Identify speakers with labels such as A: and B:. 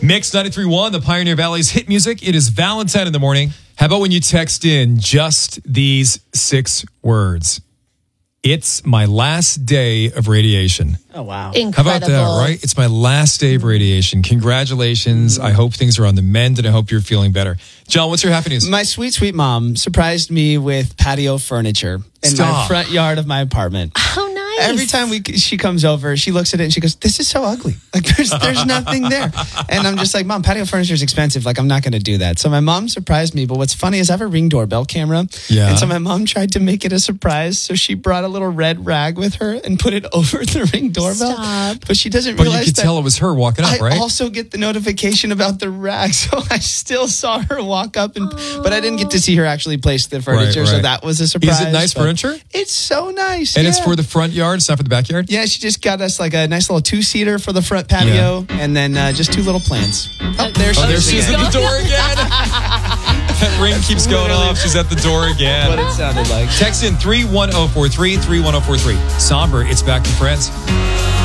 A: Mix 93.1, the Pioneer Valley's hit music. It is Valentine in the morning. How about when you text in just these 6 words? It's my last day of radiation.
B: Oh, wow.
C: Incredible.
A: How about that, right? It's my last day of radiation. Congratulations. I hope things are on the mend, and I hope you're feeling better. John, what's your happy news?
B: My sweet, sweet mom surprised me with patio furniture in my front yard of my apartment.
C: How nice.
B: Every time she comes over, she looks at it and she goes, "This is so ugly. Like there's nothing there." And I'm just like, "Mom, patio furniture is expensive. Like I'm not going to do that." So my mom surprised me. But what's funny is I have a Ring doorbell camera.
A: Yeah.
B: And so my mom tried to make it a surprise. So she brought a little red rag with her and put it over the Ring doorbell.
C: Stop.
B: But she doesn't
A: But
B: realize
A: you could tell it was her walking up, right?
B: I also get the notification about the rag. So I still saw her walk up, but I didn't get to see her actually place the furniture.
A: Right.
B: So that was a surprise.
A: Is it nice furniture?
B: It's so nice.
A: And it's for the front yard, it's not for the backyard?
B: Yeah, she just got us like a nice little 2-seater for the front patio, and then just 2 little plants. Oh, there she
A: She's
B: is
A: at
B: again.
A: the door again. That ring keeps going off. She's at the door again.
B: What it sounded like.
A: Text in 31043, 31043. Somber, it's back to Friends.